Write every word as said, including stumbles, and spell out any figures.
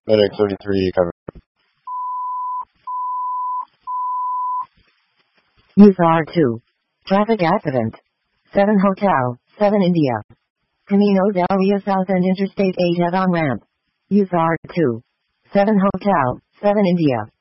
Medic thirty-three, cover. Use R two. Traffic accident. seven Hotel, seven India. Camino del Rio South and Interstate eight head-on ramp. Use R two. seven Hotel, seven India.